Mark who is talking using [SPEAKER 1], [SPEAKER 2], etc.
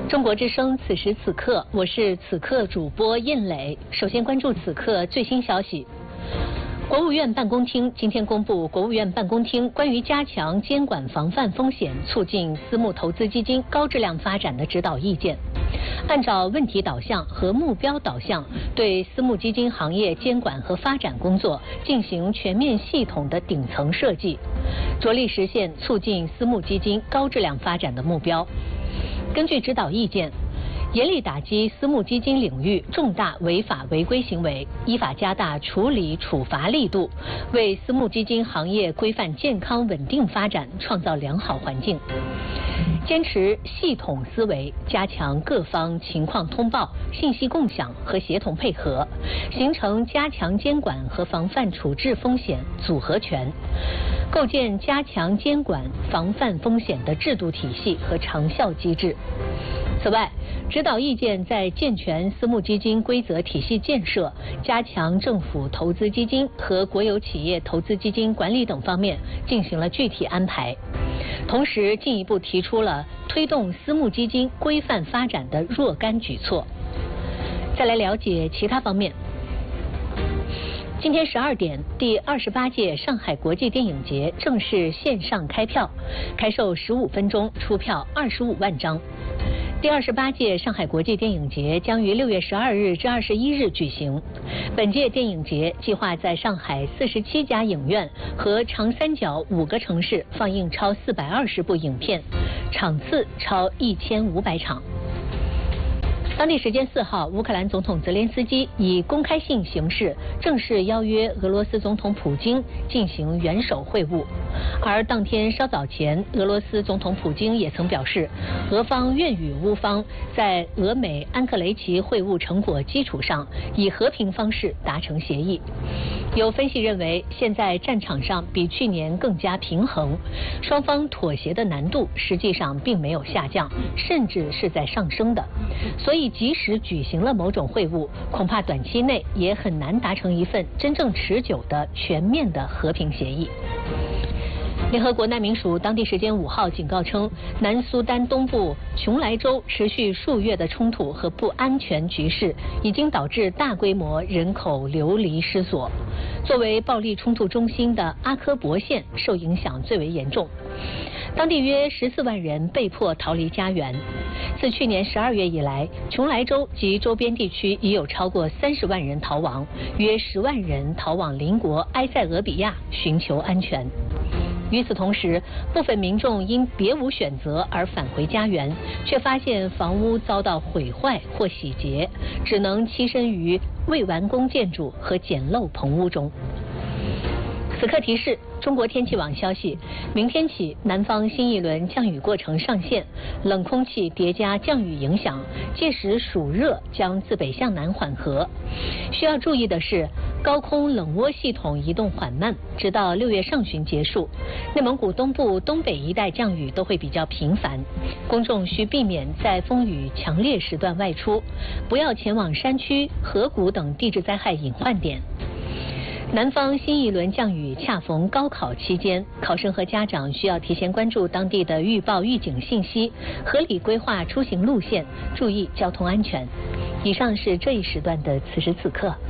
[SPEAKER 1] 中国之声此时此刻，我是此刻主播印磊。首先关注此刻最新消息。国务院办公厅今天公布国务院办公厅关于加强监管防范风险、促进私募投资基金高质量发展的指导意见。按照问题导向和目标导向，对私募基金行业监管和发展工作进行全面系统的顶层设计，着力实现促进私募基金高质量发展的目标。根据指导意见，严厉打击私募基金领域重大违法违规行为，依法加大处理处罚力度，为私募基金行业规范健康稳定发展创造良好环境。坚持系统思维，加强各方情况通报、信息共享和协同配合，形成加强监管和防范处置风险组合拳，构建加强监管防范风险的制度体系和长效机制。此外，指导意见在健全私募基金规则体系建设、加强政府投资基金和国有企业投资基金管理等方面进行了具体安排，同时进一步提出了推动私募基金规范发展的若干举措。再来了解其他方面。今天12点，第28届上海国际电影节正式线上开票，开售15分钟，出票25万张。第28届上海国际电影节将于6月12日至21日举行。本届电影节计划在上海47家影院和长三角5个城市放映超420部影片，场次超1500场。当地时间4号，乌克兰总统泽连斯基以公开信形式正式邀约俄罗斯总统普京进行元首会晤。而当天稍早前，俄罗斯总统普京也曾表示，俄方愿与乌方在俄美安克雷奇会晤成果基础上，以和平方式达成协议。有分析认为，现在战场上比去年更加平衡，双方妥协的难度实际上并没有下降，甚至是在上升的。所以即使举行了某种会晤，恐怕短期内也很难达成一份真正持久的全面的和平协议。联合国难民署当地时间5号警告称，南苏丹东部琼莱州持续数月的冲突和不安全局势已经导致大规模人口流离失所。作为暴力冲突中心的阿科博县受影响最为严重，当地约14万人被迫逃离家园。自去年12月以来，琼莱州及周边地区已有超过30万人逃亡，约10万人逃往邻国埃塞俄比亚寻求安全。与此同时，部分民众因别无选择而返回家园，却发现房屋遭到毁坏或洗劫，只能栖身于未完工建筑和简陋棚屋中。此刻提示：中国天气网消息，明天起南方新一轮降雨过程上线，冷空气叠加降雨影响，届时暑热将自北向南缓和。需要注意的是，高空冷涡系统移动缓慢，直到6月上旬结束。内蒙古东部、东北一带降雨都会比较频繁，公众需避免在风雨强烈时段外出，不要前往山区、河谷等地质灾害隐患点。南方新一轮降雨恰逢高考期间，考生和家长需要提前关注当地的预报预警信息，合理规划出行路线，注意交通安全。以上是这一时段的此时此刻。